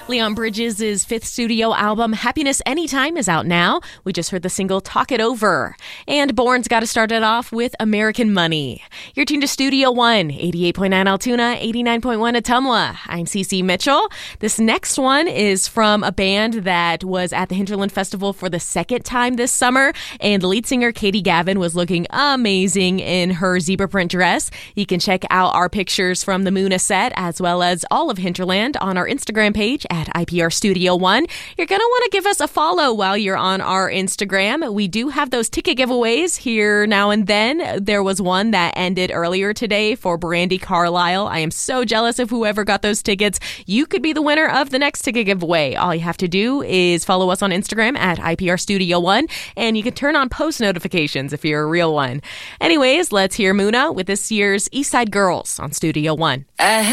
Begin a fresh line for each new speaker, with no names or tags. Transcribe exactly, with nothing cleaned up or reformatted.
Leon Bridges' fifth studio album, Happiness Anytime, is out now. We just heard the single Talk It Over. And Bourne's got to start it off with American Money. You're tuned to Studio One, eighty-eight point nine Altoona, eighty-nine point one Ottumwa. I'm Cece Mitchell. This next one is from a band that was at the Hinterland Festival for the second time this summer, and the lead singer Katie Gavin was looking amazing in her zebra print dress. You can check out our pictures from the Muna set as well as all of Hinterland on our Instagram page at I P R Studio One. You're going to want to give us a follow while you're on our Instagram. We do have those ticket giveaways here now and then. There was one that ended earlier today for Brandi Carlile. I am so jealous of whoever got those tickets. You could be the winner of the next ticket giveaway. All you have to do is follow us on Instagram at I P R Studio One, and you can turn on post notifications if you're a real one. Anyways, let's hear Muna with this year's Eastside Girls on Studio One.
I